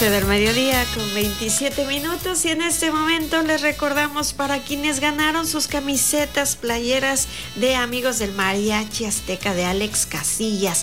12 del mediodía con 27 minutos y en este momento les recordamos para quienes ganaron sus camisetas, playeras de Amigos del Mariachi Azteca de Alex Casillas.